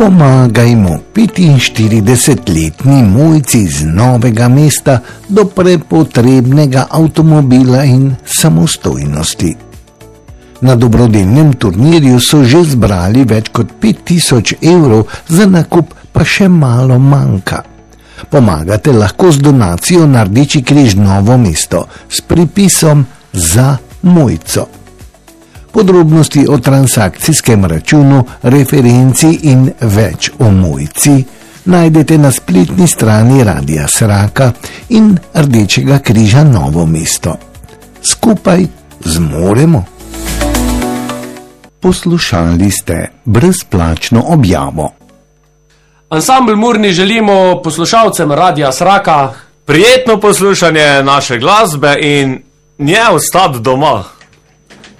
Pomagajmo 45-letni Mojci iz Novega mesta do prepotrebnega avtomobila in samostojnosti. Na dobrodelnem turnirju so že zbrali več kot 5000 evrov, za nakup pa še malo manjka. Pomagate lahko z donacijo na Rdeči križ Novo mesto s pripisom za Mojco. Podrobnosti o transakcijskem računu, referenci in več o Mojci najdete na spletni strani Radia Sraka in Rdečega križa Novo mesto. Skupaj zmoremo. Poslušali ste brezplačno objavo. Ansambl Murni želimo poslušalcem Radia Sraka prijetno poslušanje naše glasbe in nje ostati doma.